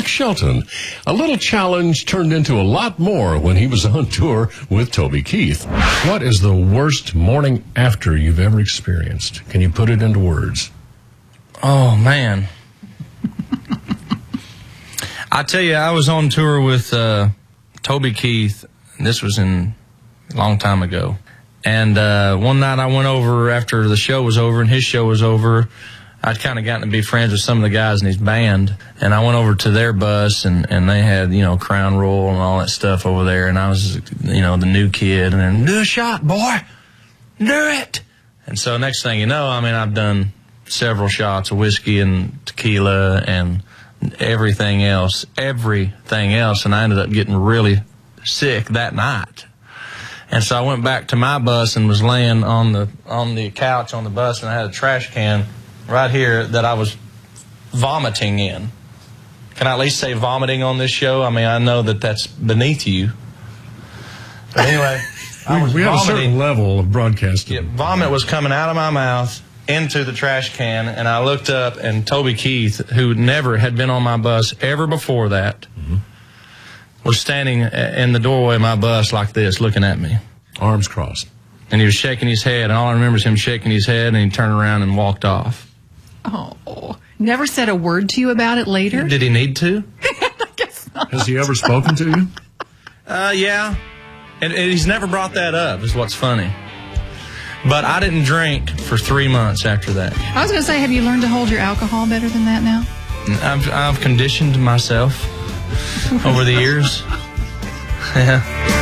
Blake Shelton. A little challenge turned into a lot more when he was on tour with Toby Keith. What is the worst morning after you've ever experienced? Can you put it into words? Oh, man. I tell you, I was on tour with Toby Keith, and this was a long time ago. And one night I went over after the show was over and his show was over. I'd kind of gotten to be friends with some of the guys in his band, and I went over to their bus, and they had, Crown Royal and all that stuff over there, and I was, the new kid, and then, do a shot, boy, do it. And so next thing you know, I've done several shots of whiskey and tequila and everything else, and I ended up getting really sick that night. And so I went back to my bus and was laying on the couch on the bus, and I had a trash can right here that I was vomiting in. Can I at least say vomiting on this show? I know that that's beneath you. But anyway, we have a certain level of broadcasting. Yeah, vomit was coming out of my mouth into the trash can, and I looked up, and Toby Keith, who never had been on my bus ever before that, was standing in the doorway of my bus like this, looking at me. Arms crossed. And he was shaking his head, and all I remember is him shaking his head, and he turned around and walked off. Oh, never said a word to you about it later? Did he need to? I guess not. Has he ever spoken to you? Yeah. And he's never brought that up, is what's funny. But I didn't drink for 3 months after that. I was going to say, have you learned to hold your alcohol better than that now? I've conditioned myself over the years. Yeah.